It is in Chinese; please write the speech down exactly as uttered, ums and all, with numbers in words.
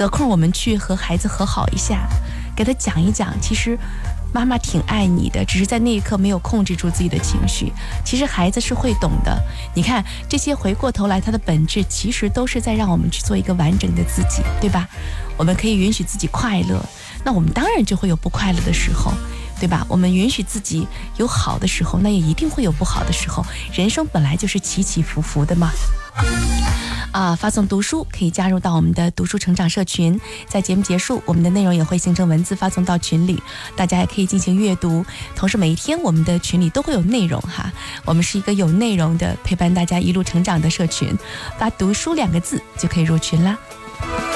得空我们去和孩子和好一下，给他讲一讲，其实妈妈挺爱你的，只是在那一刻没有控制住自己的情绪。其实孩子是会懂的。你看这些回过头来，它的本质其实都是在让我们去做一个完整的自己，对吧？我们可以允许自己快乐，那我们当然就会有不快乐的时候，对吧？我们允许自己有好的时候，那也一定会有不好的时候。人生本来就是起起伏伏的嘛。啊，发送读书可以加入到我们的读书成长社群，在节目结束，我们的内容也会形成文字发送到群里，大家也可以进行阅读。同时每一天我们的群里都会有内容哈，我们是一个有内容的陪伴大家一路成长的社群，发读书两个字就可以入群啦。